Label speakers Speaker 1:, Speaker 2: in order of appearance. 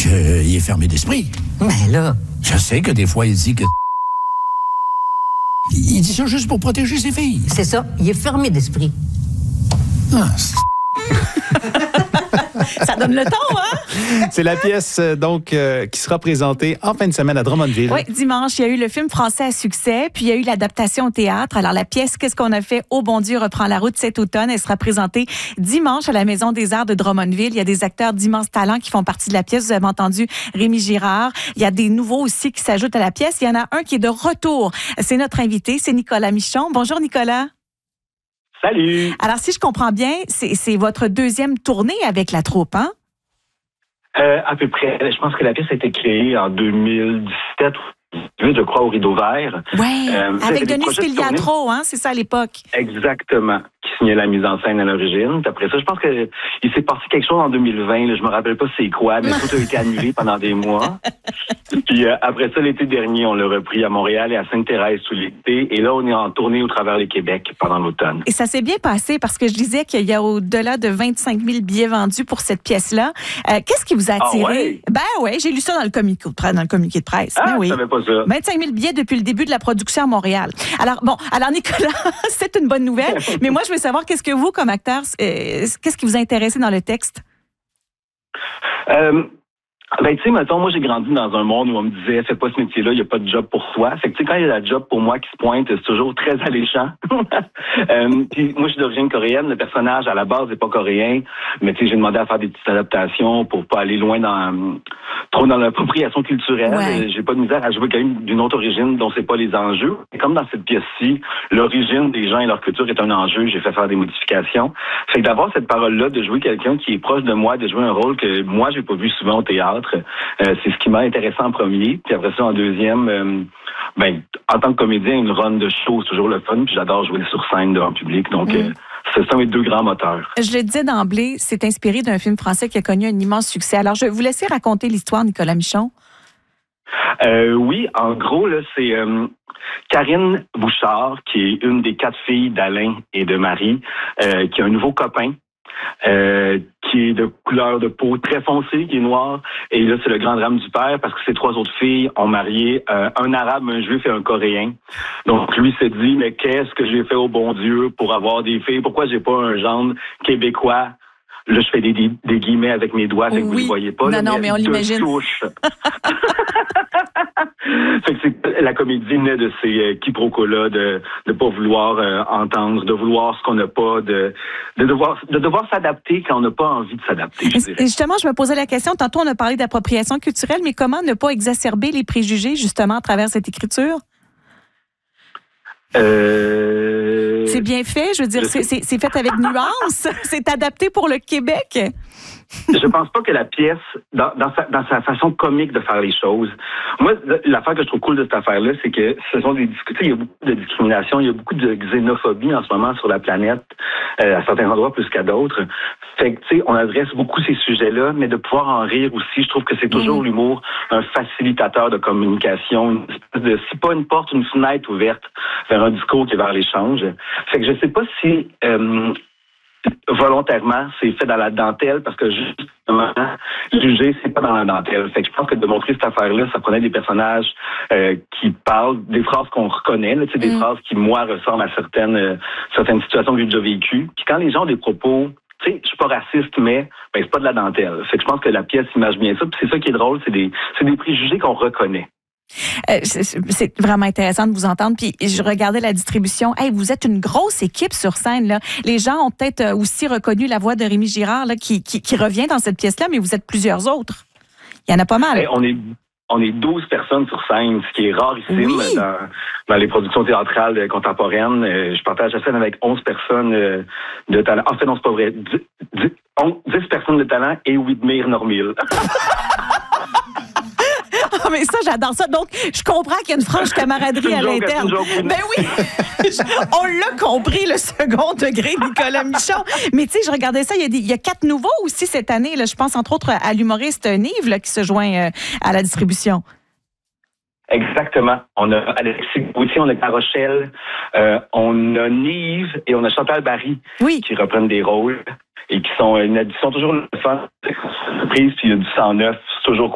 Speaker 1: qu'il est fermé d'esprit.
Speaker 2: Mais là...
Speaker 1: Je sais que des fois, il dit que... Il dit ça juste pour protéger ses filles.
Speaker 2: C'est ça, il est fermé d'esprit.
Speaker 1: Ah,
Speaker 3: Ça donne le ton, hein?
Speaker 4: C'est la pièce qui sera présentée en fin de semaine à Drummondville.
Speaker 3: Oui, dimanche, il y a eu le film français à succès, puis il y a eu l'adaptation au théâtre. Alors, la pièce « Qu'est-ce qu'on a fait? Oh bon Dieu, reprend la route cet automne ». Elle sera présentée dimanche à la Maison des Arts de Drummondville. Il y a des acteurs d'immenses talents qui font partie de la pièce. Vous avez entendu Rémi Girard. Il y a des nouveaux aussi qui s'ajoutent à la pièce. Il y en a un qui est de retour. C'est notre invité, c'est Nicolas Michon. Bonjour, Nicolas.
Speaker 5: Salut!
Speaker 3: Alors, si je comprends bien, c'est votre deuxième tournée avec la troupe, hein?
Speaker 5: À peu près. Je pense que la pièce a été créée en 2017, je crois, au Rideau Vert.
Speaker 3: Oui, avec Denis Filiatro, hein? C'est ça à l'époque.
Speaker 5: Exactement. Qui signait la mise en scène à l'origine. Puis après ça, je pense qu'il s'est passé quelque chose en 2020. Là, je me rappelle pas c'est quoi, mais tout a été annulé pendant des mois. Puis après ça, l'été dernier, on l'a repris à Montréal et à Sainte-Thérèse tout l'été. Et là, on est en tournée au travers du Québec pendant l'automne.
Speaker 3: Et ça s'est bien passé parce que je disais qu'il y a au-delà de 25 000 billets vendus pour cette pièce-là. Qu'est-ce qui vous a attiré?
Speaker 5: Ah ouais?
Speaker 3: Ben oui, j'ai lu ça dans le communiqué de presse.
Speaker 5: Ah,
Speaker 3: oui.
Speaker 5: je savais pas ça.
Speaker 3: 25 000 billets depuis le début de la production à Montréal. Alors Nicolas, c'est une bonne nouvelle. Mais moi, je veux savoir, qu'est-ce que vous, comme acteur, qu'est-ce qui vous a intéressé dans le texte?
Speaker 5: Tu sais, mettons, moi, j'ai grandi dans un monde où on me disait, fais pas ce métier-là, il n'y a pas de job pour toi. Fait que, tu sais, quand il y a la job pour moi qui se pointe, c'est toujours très alléchant. Puis, moi, je suis d'origine coréenne. Le personnage, à la base, n'est pas coréen. Mais, tu sais, j'ai demandé à faire des petites adaptations pour pas aller loin trop dans l'appropriation culturelle.
Speaker 3: Ouais.
Speaker 5: J'ai pas de misère à jouer quand même d'une autre origine dont c'est pas les enjeux. Et comme dans cette pièce-ci, l'origine des gens et leur culture est un enjeu, j'ai fait faire des modifications. Fait que d'avoir cette parole-là, de jouer quelqu'un qui est proche de moi, de jouer un rôle que moi, j'ai pas vu souvent au théâtre, c'est ce qui m'a intéressé en premier. Puis après ça, en deuxième, en tant que comédien, une run de show, c'est toujours le fun. Puis j'adore jouer sur scène devant le public. Donc, ce sont mes deux grands moteurs.
Speaker 3: Je le disais d'emblée, c'est inspiré d'un film français qui a connu un immense succès. Alors, je vais vous laisser raconter l'histoire, Nicolas Michon.
Speaker 5: Oui, en gros, là, c'est Karine Bouchard, qui est une des 4 filles d'Alain et de Marie, qui a un nouveau copain. Qui est de couleur de peau très foncée, qui est noir. Et là, c'est le grand drame du père parce que ses 3 autres filles ont marié un Arabe, un Juif et un Coréen. Donc, lui s'est dit, mais qu'est-ce que j'ai fait au bon Dieu pour avoir des filles? Pourquoi j'ai pas un gendre québécois? Là, je fais des guillemets avec mes doigts, fait que vous ne le voyez pas.
Speaker 3: Non, mais on l'imagine.
Speaker 5: Fait que la comédie naît de ces quiproquos-là, de pas vouloir entendre, de vouloir ce qu'on n'a pas, de devoir s'adapter quand on n'a pas envie de s'adapter, je dirais.
Speaker 3: Justement, je me posais la question, tantôt on a parlé d'appropriation culturelle, mais comment ne pas exacerber les préjugés, justement, à travers cette écriture? C'est bien fait, je veux dire, c'est fait avec nuance, c'est adapté pour le Québec.
Speaker 5: Je pense pas que la pièce, dans sa façon comique de faire les choses, moi, l'affaire que je trouve cool de cette affaire-là, c'est que ce sont des discussions, il y a beaucoup de discrimination, il y a beaucoup de xénophobie en ce moment sur la planète, à certains endroits plus qu'à d'autres. Fait que, tu sais, on adresse beaucoup ces sujets-là, mais de pouvoir en rire aussi, je trouve que c'est toujours l'humour un facilitateur de communication, une espèce de, si pas une porte, une fenêtre ouverte vers un discours qui est vers l'échange. Fait que je sais pas si volontairement, c'est fait dans la dentelle parce que justement, juger, c'est pas dans la dentelle. Fait que je pense que de montrer cette affaire-là, ça prenait des personnages qui parlent des phrases qu'on reconnaît, là, des phrases qui, moi, ressemblent à certaines situations que j'ai déjà vécues. Puis quand les gens ont des propos, tu sais, je suis pas raciste, mais c'est pas de la dentelle. Fait que je pense que la pièce image bien ça. Puis c'est ça qui est drôle, c'est des préjugés qu'on reconnaît.
Speaker 3: C'est vraiment intéressant de vous entendre. Puis je regardais la distribution. Hey, vous êtes une grosse équipe sur scène, là. Les gens ont peut-être aussi reconnu la voix de Rémi Girard là, qui revient dans cette pièce-là, mais vous êtes plusieurs autres. Il y en a pas mal.
Speaker 5: Hey, on est 12 personnes sur scène, ce qui est rarissime dans les productions théâtrales contemporaines. Je partage la scène avec 11 personnes de talent. En fait, non, c'est pas vrai. 10 personnes de talent et Widmer Normil.
Speaker 3: Ah, mais ça, j'adore ça. Donc, je comprends qu'il y a une franche camaraderie à l'interne. Ben oui, on l'a compris, le second degré, Nicolas Michon. Mais tu sais, je regardais ça, il y a 4 nouveaux aussi cette année. Là. Je pense entre autres à l'humoriste Nive là, qui se joint à la distribution.
Speaker 5: Exactement. On a Alexis Gauthier, on a La Rochelle, on a Nive et on a Chantal Barry qui reprennent des rôles et qui sont toujours le fun. Surprise, puis il y a du 109. C'est toujours cool.